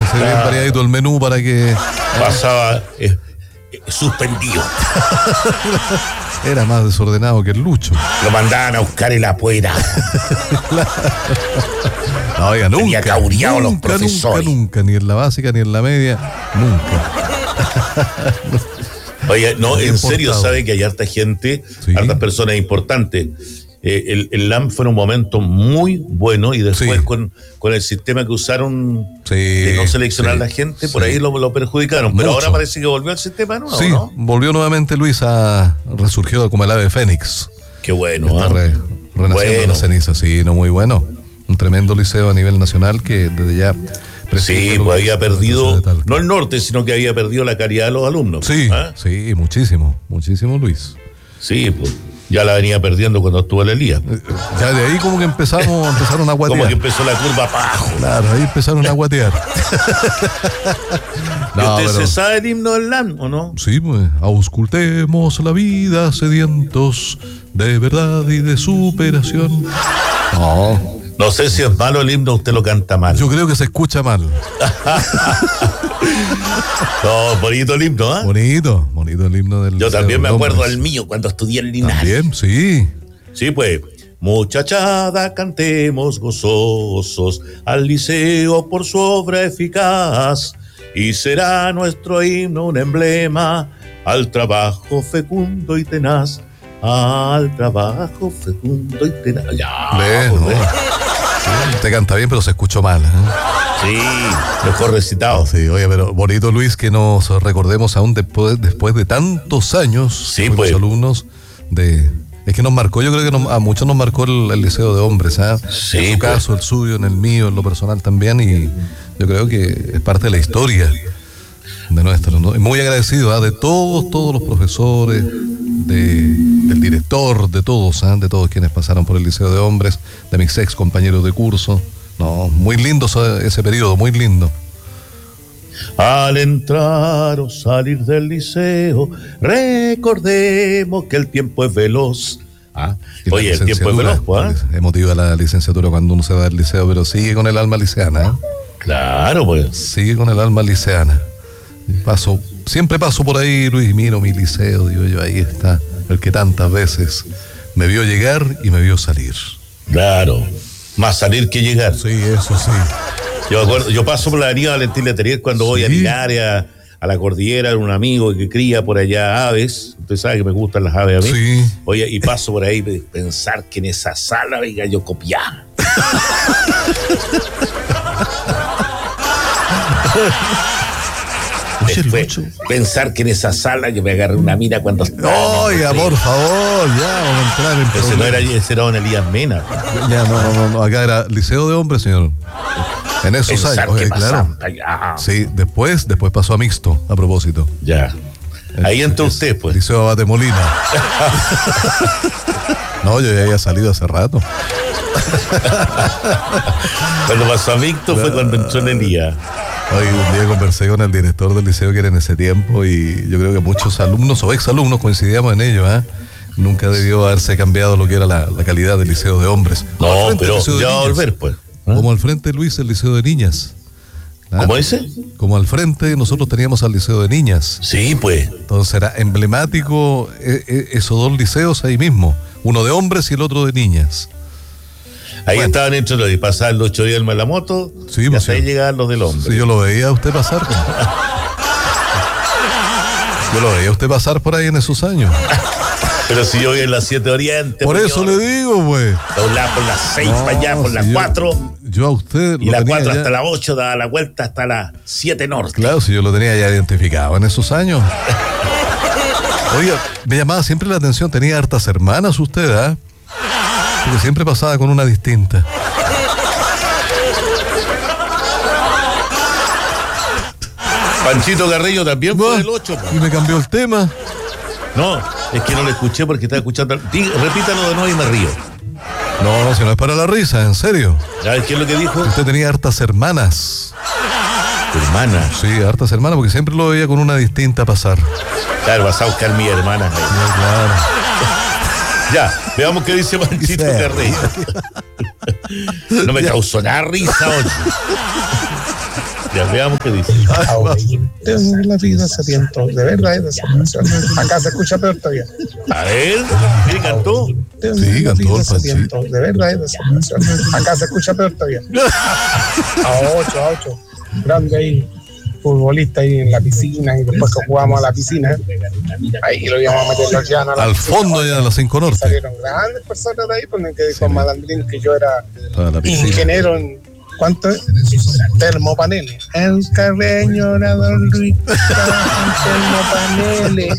ser bien variadito el menú para que... Pasaba suspendido. Era más desordenado que el Lucho. Lo mandaban a buscar en la puerta. No, oiga, nunca. Tenía caureado los profesores. Nunca, ni en la básica ni en la media, nunca. Oye, no, en Importado. serio, sabe que hay harta gente, Sí. hartas personas importantes. El LAM fue un momento muy bueno y después Sí. con el sistema que usaron Sí, de no seleccionar sí, a la gente, por sí. ahí lo perjudicaron. Pero Mucho. ahora parece que volvió el sistema nuevo, Sí, ¿no? volvió nuevamente Luis resurgió como el ave fénix. Qué bueno, Está renaciendo de la ceniza, sí, no, muy bueno. Un tremendo liceo a nivel nacional que desde ya... Sí, pues había perdido, no el norte, sino que había perdido la calidad de los alumnos. Sí, ¿Ah? sí, muchísimo, Luis. Sí, pues ya la venía perdiendo cuando estuvo el Elías. Ya de ahí como que empezaron a guatear. Como que empezó la curva para abajo. Claro, ahí empezaron a guatear. ¿Y usted se sabe el himno del LAN o no? Sí, pues, auscultemos la vida sedientos de verdad y de superación. No sé si es malo el himno, usted lo canta mal. Yo creo que se escucha mal. No, bonito el himno, ¿ah? Bonito el himno del Yo Liceo también me de acuerdo Hombres. del mío cuando estudié en Linares. También, sí. Sí, pues. Muchachada, cantemos gozosos al liceo por su obra eficaz, y será nuestro himno un emblema al trabajo fecundo y tenaz. Al trabajo fecundo y tenaz. Ya, Bueno, pues, sí, te canta bien, pero se escuchó mal. sí, mejor recitado. Sí, oye, pero bonito, Luis, que nos recordemos aún después de tantos años, Sí, con pues. los alumnos es que nos marcó, yo creo que a muchos nos marcó el Liceo de Hombres, ¿ah? Sí, en su pues. caso, el suyo, en el mío, en lo personal también, y yo creo que es parte de la historia de nuestro, ¿no? Y muy agradecido, de todos los profesores, del director, de todos quienes pasaron por el Liceo de Hombres, de mis ex compañeros de curso. No, muy lindo ese periodo, muy lindo. Al entrar o salir del liceo, recordemos que el tiempo es veloz. Y Oye, la el tiempo es veloz, pues. Emotiva la licenciatura cuando uno se va del liceo, pero sigue con el alma liceana, ¿eh? Claro, pues. Sigue con el alma liceana. Siempre paso por ahí, Luis, miro mi liceo, digo yo, ahí está el que tantas veces me vio llegar y me vio salir. Claro. Más salir que llegar. Sí, eso sí. Yo paso por la avenida Valentín Letelier cuando voy a Linares, a la cordillera, un amigo que cría por allá aves. Usted sabe que me gustan las aves a mí. Sí. Oye, y paso por ahí pensar que en esa sala, venga, yo copiaba. Oye, Después, Lucho. pensar que en esa sala yo me agarré una mina cuando estaba. Oiga, por favor, ya vamos a entrar en Ese no problemas. era, ese era don Elías Mena. Ya, no, acá era Liceo de Hombres, señor. En esos Pensar años, que oye, claro. pasaba allá. Sí, después pasó a mixto, a propósito. Ya. Ahí entra usted, pues. Liceo Abate Molina. No, yo ya había salido hace rato. Cuando pasó a Víctor fue cuando entró en Elías. Hoy un día conversé con el director del liceo que era en ese tiempo y yo creo que muchos alumnos o exalumnos coincidíamos en ello, ¿eh? Nunca debió haberse cambiado lo que era la calidad del Liceo de Hombres. No, Al frente pero el Liceo de ya va a Niñas. volver, pues. Como al frente, Luis, el Liceo de Niñas. Claro. ¿Cómo dice? Como al frente nosotros teníamos al Liceo de Niñas. Sí, pues. Entonces era emblemático esos dos liceos ahí mismo. Uno de hombres y el otro de niñas. Ahí Bueno. estaban entre los y pasaban los Chodielma en la moto, Sí, y pues, hasta ahí sí. llegaban los del hombre. Sí, yo lo veía a usted pasar. Yo lo veía a usted pasar por ahí en esos años. Pero si yo voy en las 7 Oriente. Por pues, eso yo le digo, pues. doblaba por las 6 No, para allá, por si las yo- 4. Yo a usted Y lo la tenía 4 ya- hasta la 8, daba la vuelta hasta las 7 norte. Claro, si yo lo tenía ya identificado en esos años. Oiga, me llamaba siempre la atención, tenía hartas hermanas usted, ¿ah? Porque siempre pasaba con una distinta. Panchito Carrillo también fue del 8. Y me cambió el tema. No, es que no lo escuché porque estaba escuchando. Repítalo de nuevo y me río. No, si no es para la risa, en serio. ¿Sabes qué es lo que dijo? Usted tenía hartas hermanas. Tu hermana. Sí, hartas hermanas, porque siempre lo veía con una distinta pasar. Claro, vas a buscar mi hermana. Sí, claro. Ya, veamos qué dice Panchito Sí. Carrillo. No me causó nada risa, oye. Ya veamos qué dice. Tengo la vida sediento, de verdad, de desolación. Acá se escucha peor todavía. A ver, ¿sí cantó? Sí, cantó el Panchito. De verdad, de desolación. Acá se escucha peor todavía. A 8. Grande ahí, futbolista ahí en la piscina, y después que jugamos a la piscina, ahí lo íbamos a meter los llanos al fondo ya de la 5 Norte. Salieron grandes personas de ahí, porque que dijo Madandrín que yo era ingeniero en ¿cuánto es? Termopaneles. El Carreño era Don Luis en termopaneles.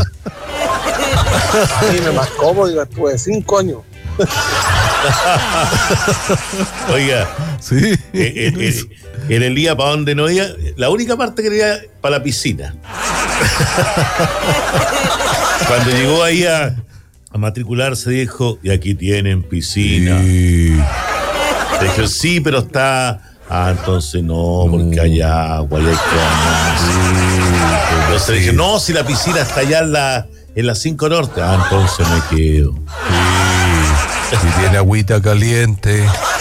Y me mascó porque estuve 5 años. Oiga, Sí. en el día para donde no iba, la única parte que iba para la piscina. Cuando llegó ahí a matricularse, dijo, y aquí tienen piscina. Sí. Dije, sí, pero está... entonces no, porque hay agua y hay que... Entonces dije, no, si la piscina está allá en la 5 Norte. Entonces me quedo. Y tiene agüita caliente.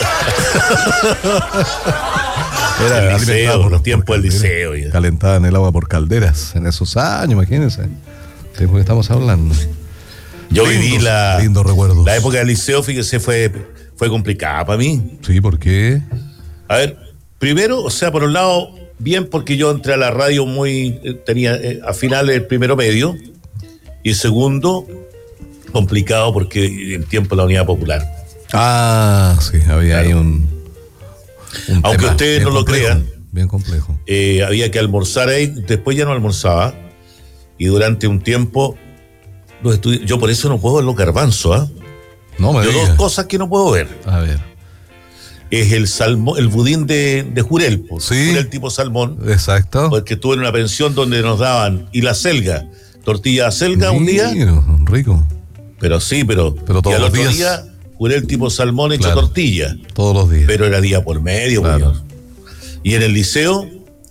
Era el liceo, los tiempos del liceo. Ya. Calentaban el agua por calderas en esos años, imagínense. Tiempo que estamos hablando. Yo viví lindos recuerdos. la época del liceo, fíjese, fue complicada para mí. Sí, ¿por qué? A ver, primero, o sea, por un lado, bien porque yo entré a la radio tenía a finales del primero medio, y segundo, complicado porque en tiempo de la Unidad Popular. Sí, había ahí un aunque tema ustedes no lo crean, bien complejo. había que almorzar ahí, después ya no almorzaba, y durante un tiempo yo por eso no puedo ver los garbanzos, No me Yo digas. dos cosas que no puedo ver. A ver. Es el budín de Jurel, pues, Sí. Jurel tipo salmón, Exacto. porque estuve en una pensión donde nos daban, y la selga, tortilla de selga un día, Rico. pero sí, pero todos y al los otro días. día, Jurel tipo salmón hecho Claro. tortilla, Todos los días. pero era día por medio. Claro. Pues. Y en el liceo,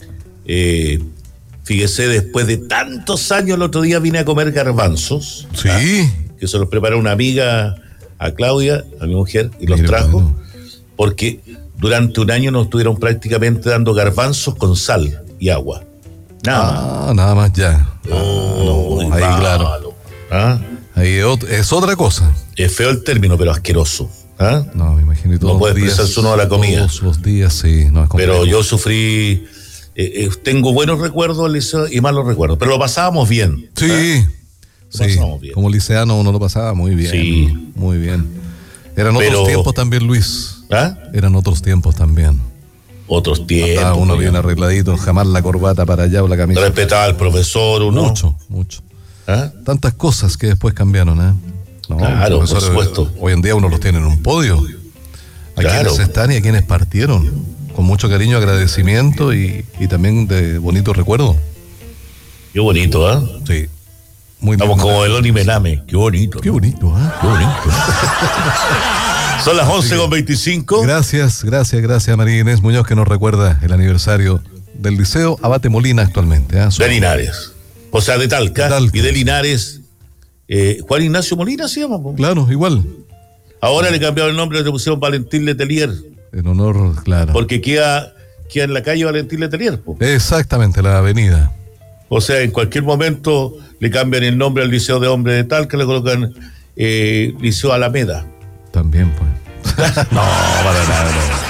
fíjese, después de tantos años, el otro día vine a comer garbanzos. Sí. Que se los preparó una amiga a Claudia, a mi mujer, y los Mira, trajo, bueno. porque durante un año nos estuvieron prácticamente dando garbanzos con sal y agua. Nada más. Nada más ya. No, ahí claro. Ahí es otra cosa. Es feo el término, pero asqueroso. No, me imagino. Y todos No puede los días, expresarse uno de la comida. Todos los días, sí. No, es complejo. Pero yo sufrí, tengo buenos recuerdos del liceo y malos recuerdos, pero lo pasábamos bien. Sí. Lo pasábamos bien. Como liceano uno lo pasaba muy bien. Sí. Muy bien. Eran Pero- otros tiempos también, Luis. ¿Ah? Eran otros tiempos también. Otros tiempos. Estaba uno pues, bien arregladito, jamás la corbata para allá o la camisa. respetaba al profesor, uno. Mucho. ¿Ah? Tantas cosas que después cambiaron, ¿eh? No, Claro, los profesores, por supuesto. Hoy en día uno los tiene en un podio. A Claro. quienes están y a quienes partieron. Con mucho cariño, agradecimiento y también de bonito recuerdo. Qué bonito, ¿ah? Sí. Muy Estamos lindo. como Elón y Mename. Qué bonito. Qué bonito, ¿eh? Qué bonito. Son las 11:25. Gracias, María Inés Muñoz, que nos recuerda el aniversario del Liceo Abate Molina actualmente. De Linares. O sea, de Talca. De Talca. Y de Linares. Juan Ignacio Molina se llama. Po. Claro, igual. Ahora le cambiaron el nombre, le pusieron Valentín Letelier. En honor, claro. Porque queda en la calle Valentín Letelier. Po. Exactamente, la avenida. O sea, en cualquier momento le cambian el nombre al Liceo de Hombres de Talca, le colocan Liceo Alameda. También, pues. No, para nada,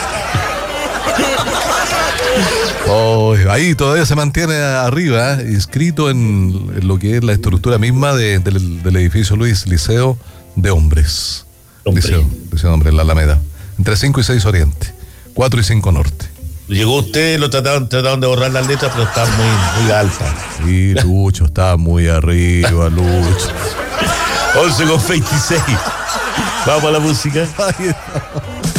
no. Oh, ahí todavía se mantiene arriba, inscrito en lo que es la estructura misma del edificio Luis, Liceo de Hombres. Liceo de Hombres, la Alameda. Entre 5 y 6 Oriente, 4 y 5 Norte. Llegó usted, lo trataron de borrar las letras, pero está muy alta. Sí, Lucho está muy arriba, Lucho. 11:26. Vamos a la música. Ahí está.